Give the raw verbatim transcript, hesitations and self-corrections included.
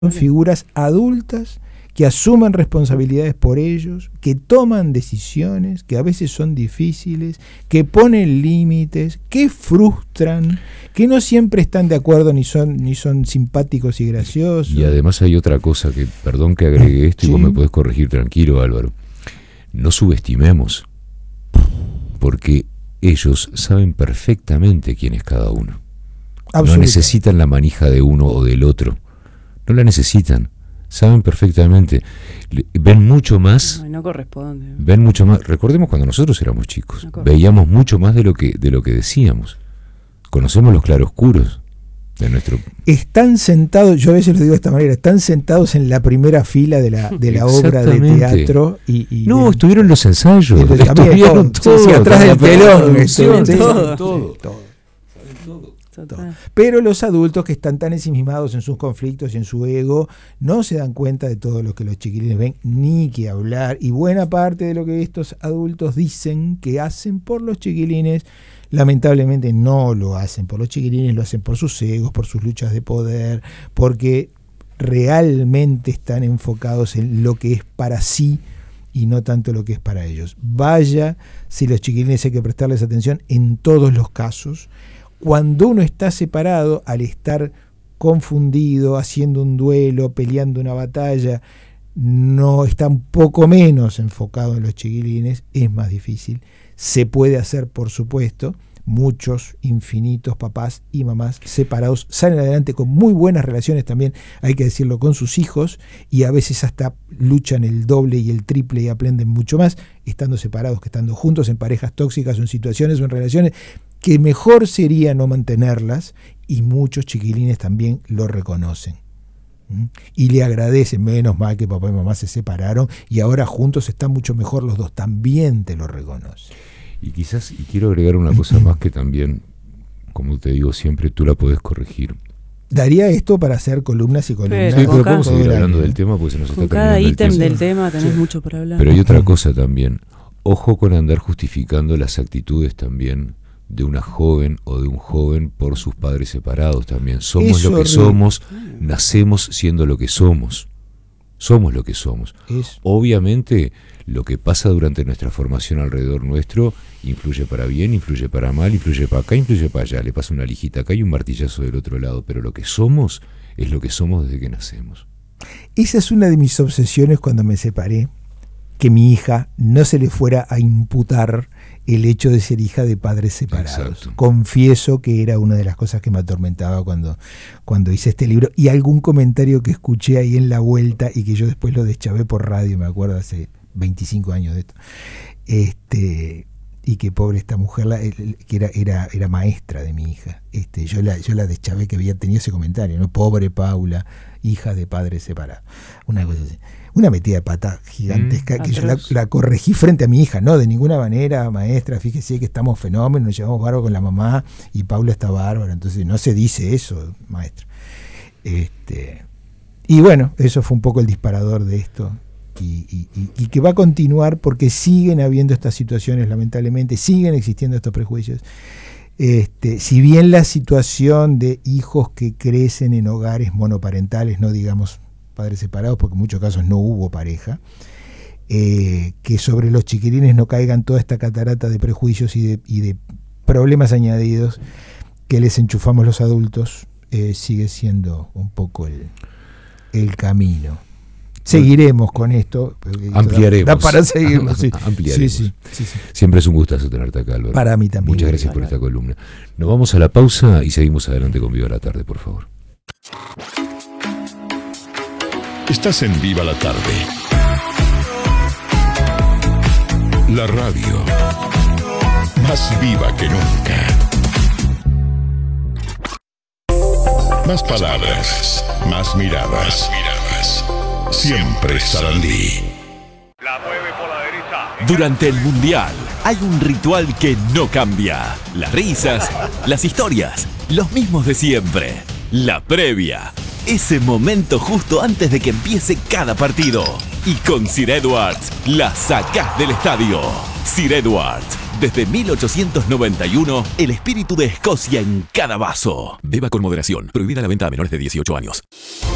Son figuras adultas que asumen responsabilidades por ellos, que toman decisiones, que a veces son difíciles, que ponen límites, que frustran, que no siempre están de acuerdo ni son, ni son simpáticos y graciosos. Y además hay otra cosa que, perdón que agregue esto, ¿sí? Y vos me podés corregir tranquilo, Álvaro. No subestimemos, porque ellos saben perfectamente quién es cada uno. No necesitan la manija de uno o del otro. No la necesitan, saben perfectamente, ven mucho más. No, no corresponde. Ven mucho más. Recordemos cuando nosotros éramos chicos, no veíamos mucho más de lo que de lo que decíamos. Conocemos los claroscuros de nuestro. Están sentados, yo a veces lo digo de esta manera, están sentados en la primera fila de la de la obra de teatro y, y no de, estuvieron los ensayos, de, de, estuvieron todo, todo, sí, atrás del telón, todo, todo, todo, todo. Todo. Pero los adultos que están tan ensimismados en sus conflictos y en su ego no se dan cuenta de todo lo que los chiquilines ven, ni que hablar, y buena parte de lo que estos adultos dicen que hacen por los chiquilines lamentablemente no lo hacen por los chiquilines, lo hacen por sus egos, por sus luchas de poder, porque realmente están enfocados en lo que es para sí y no tanto lo que es para ellos. Vaya si los chiquilines hay que prestarles atención en todos los casos. Cuando uno está separado, al estar confundido, haciendo un duelo, peleando una batalla, no está un poco menos enfocado en los chiquilines, es más difícil. Se puede hacer, por supuesto. Muchos, infinitos papás y mamás separados salen adelante con muy buenas relaciones también, hay que decirlo, con sus hijos, y a veces hasta luchan el doble y el triple y aprenden mucho más estando separados que estando juntos en parejas tóxicas o en situaciones o en relaciones que mejor sería no mantenerlas, y muchos chiquilines también lo reconocen. ¿Mm? Y le agradecen, menos mal que papá y mamá se separaron y ahora juntos están mucho mejor los dos, también te lo reconocen. Y quizás, y quiero agregar una cosa más que también, como te digo siempre, tú la podés corregir. Daría esto para hacer columnas y columnas. Sí, pero podemos seguir hablando del tema porque se nos está terminando el tiempo. Cada ítem del tema tenés sí. mucho para hablar. Pero hay otra cosa también. Ojo con andar justificando las actitudes también de una joven o de un joven por sus padres separados también. Somos Eso lo que somos, nacemos siendo lo que somos. Somos lo que somos. Es. Obviamente, lo que pasa durante nuestra formación alrededor nuestro influye para bien, influye para mal, influye para acá, influye para allá. Le pasa una lijita acá y un martillazo del otro lado. Pero lo que somos es lo que somos desde que nacemos. Esa es una de mis obsesiones cuando me separé, que mi hija no se le fuera a imputar el hecho de ser hija de padres separados. Exacto. Confieso que era una de las cosas que me atormentaba cuando, cuando hice este libro, y algún comentario que escuché ahí en la vuelta y que yo después lo deschavé por radio, me acuerdo, hace veinticinco años de esto, este, y que pobre esta mujer, la, que era, era, era maestra de mi hija, este, yo, la, yo la deschavé que había tenido ese comentario, ¿no? Pobre Paula, hija de padres separados, una cosa así. Una metida de pata gigantesca mm, que yo la, la corregí frente a mi hija, no, de ninguna manera, maestra, fíjese que estamos fenómenos, nos llevamos bárbaro con la mamá y Paula está bárbara, entonces no se dice eso, maestra. Este, y bueno, eso fue un poco el disparador de esto, y, y, y, y que va a continuar porque siguen habiendo estas situaciones, lamentablemente, siguen existiendo estos prejuicios. Este, si bien la situación de hijos que crecen en hogares monoparentales, no digamos padres separados, porque en muchos casos no hubo pareja, eh, que sobre los chiquilines no caigan toda esta catarata de prejuicios y de, y de problemas añadidos que les enchufamos los adultos, eh, sigue siendo un poco el, el camino. Seguiremos con esto. Ampliaremos. Da, da para seguirlo, sí. Ampliaremos. Sí, sí, sí, sí. Siempre es un gustazo tenerte acá, Álvaro. Para mí también. Muchas gracias por esta columna. Nos vamos a la pausa y seguimos adelante con Viva la Tarde, por favor. Estás en Viva la Tarde. La radio más viva que nunca. Más palabras, más miradas. Siempre Sarandí. La mueve por la derecha. Durante el Mundial hay un ritual que no cambia. Las risas, las historias, los mismos de siempre. La previa. Ese momento justo antes de que empiece cada partido. Y con Sir Edwards la sacás del estadio. Sir Edwards, desde mil ochocientos noventa y uno, el espíritu de Escocia en cada vaso. Beba con moderación. Prohibida la venta a menores de dieciocho años.